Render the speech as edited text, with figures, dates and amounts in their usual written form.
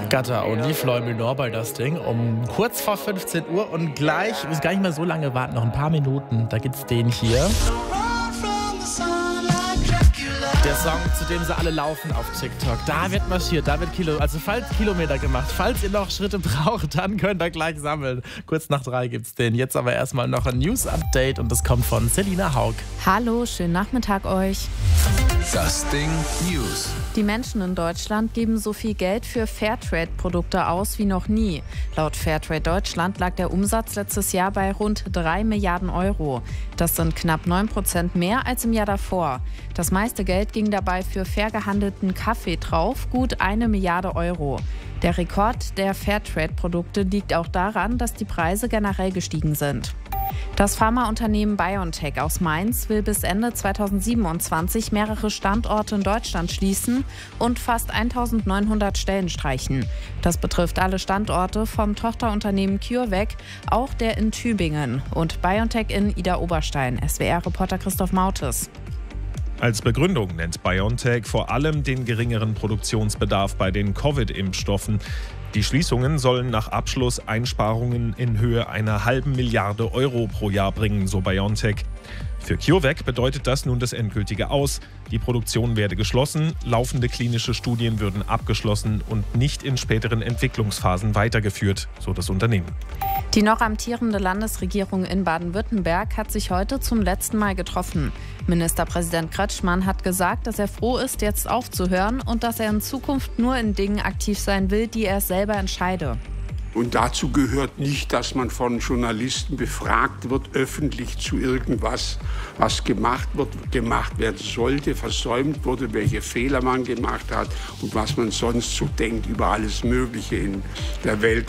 Gatter Only, Floyd Minor bei das Ding um kurz vor 15 Uhr und gleich, muss gar nicht mehr so lange warten, noch ein paar Minuten, da gibt's den hier. Der Song, zu dem sie alle laufen auf TikTok. Da wird marschiert, da wird Kilometer gemacht. Falls ihr noch Schritte braucht, dann könnt ihr gleich sammeln. Kurz nach 3 gibt's den. Jetzt aber erstmal noch ein News-Update und das kommt von Selina Haug. Hallo, schönen Nachmittag euch. Das Ding News. Die Menschen in Deutschland geben so viel Geld für Fairtrade-Produkte aus wie noch nie. Laut Fairtrade Deutschland lag der Umsatz letztes Jahr bei rund 3 Milliarden Euro. Das sind knapp 9% mehr als im Jahr davor. Das meiste Geld ging dabei für fair gehandelten Kaffee drauf, gut 1 Milliarde Euro. Der Rekord der Fairtrade-Produkte liegt auch daran, dass die Preise generell gestiegen sind. Das Pharmaunternehmen BioNTech aus Mainz will bis Ende 2027 mehrere Standorte in Deutschland schließen und fast 1900 Stellen streichen. Das betrifft alle Standorte vom Tochterunternehmen CureVac, auch der in Tübingen und BioNTech in Idar-Oberstein. SWR-Reporter Christoph Mautes. Als Begründung nennt BioNTech vor allem den geringeren Produktionsbedarf bei den Covid-Impfstoffen. Die Schließungen sollen nach Abschluss Einsparungen in Höhe einer halben Milliarde Euro pro Jahr bringen, so BioNTech. Für CureVac bedeutet das nun das endgültige Aus. Die Produktion werde geschlossen, laufende klinische Studien würden abgeschlossen und nicht in späteren Entwicklungsphasen weitergeführt, so das Unternehmen. Die noch amtierende Landesregierung in Baden-Württemberg hat sich heute zum letzten Mal getroffen. Ministerpräsident Kretschmann hat gesagt, dass er froh ist, jetzt aufzuhören und dass er in Zukunft nur in Dingen aktiv sein will, die er selber entscheide. Und dazu gehört nicht, dass man von Journalisten befragt wird, öffentlich zu irgendwas, was gemacht werden sollte, versäumt wurde, welche Fehler man gemacht hat und was man sonst so denkt über alles Mögliche in der Welt.